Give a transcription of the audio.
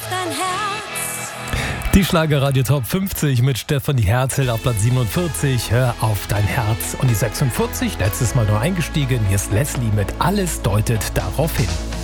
dein Herz. Die Schlagerradio Top 50 mit Stefanie Herzl auf Platz 47. Hör auf dein Herz. Und die 46, letztes Mal neu eingestiegen. Hier ist Leslie mit Alles deutet darauf hin.